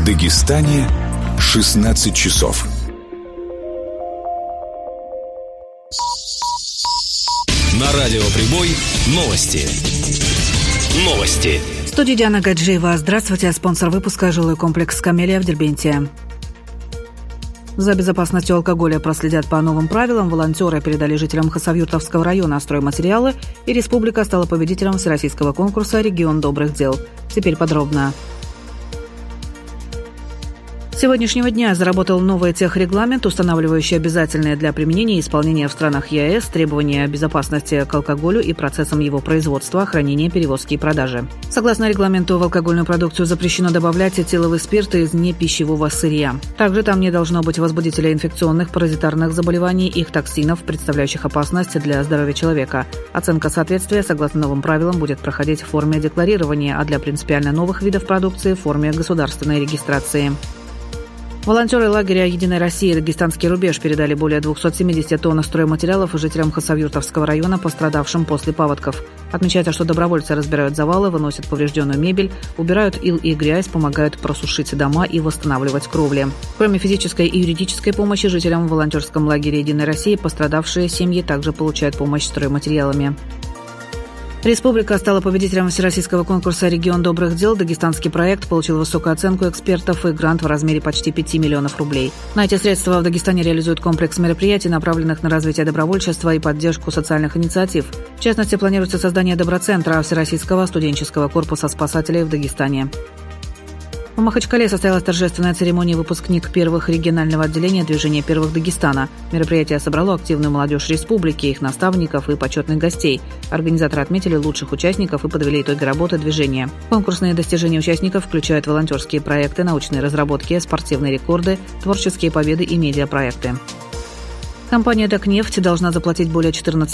Дагестане 16 часов. На радио Прибой новости. В студии Диана Гаджиева. Здравствуйте. Спонсор выпуска — жилой комплекс «Камелия» в Дербенте. За безопасностью алкоголя проследят по новым правилам. Волонтеры передали жителям Хасавюртовского района стройматериалы, и республика стала победителем всероссийского конкурса «Регион добрых дел». Теперь подробно. С сегодняшнего дня заработал новый техрегламент, устанавливающий обязательные для применения и исполнения в странах ЕАЭС требования безопасности к алкоголю и процессам его производства, хранения, перевозки и продажи. Согласно регламенту, в алкогольную продукцию запрещено добавлять этиловый спирт из непищевого сырья. Также там не должно быть возбудителя инфекционных, паразитарных заболеваний, их токсинов, представляющих опасность для здоровья человека. Оценка соответствия, согласно новым правилам, будет проходить в форме декларирования, а для принципиально новых видов продукции – в форме государственной регистрации. Волонтеры лагеря «Единая Россия» и «Дагестанский рубеж» передали более 270 тонн стройматериалов жителям Хасавюртовского района, пострадавшим после паводков. Отмечается, что добровольцы разбирают завалы, выносят поврежденную мебель, убирают ил и грязь, помогают просушить дома и восстанавливать кровли. Кроме физической и юридической помощи жителям в волонтерском лагере «Единой России», пострадавшие семьи также получают помощь стройматериалами. Республика стала победителем всероссийского конкурса «Регион добрых дел». Дагестанский проект получил высокую оценку экспертов и грант в размере почти 5 миллионов рублей. На эти средства в Дагестане реализуют комплекс мероприятий, направленных на развитие добровольчества и поддержку социальных инициатив. В частности, планируется создание доброцентра Всероссийского студенческого корпуса спасателей в Дагестане. В Махачкале состоялась торжественная церемония выпускник первых регионального отделения движения первых Дагестана. Мероприятие собрало активную молодежь республики, их наставников и почетных гостей. Организаторы отметили лучших участников и подвели итоги работы движения. Конкурсные достижения участников включают волонтерские проекты, научные разработки, спортивные рекорды, творческие победы и медиапроекты. Компания «Татнефть» должна заплатить более 14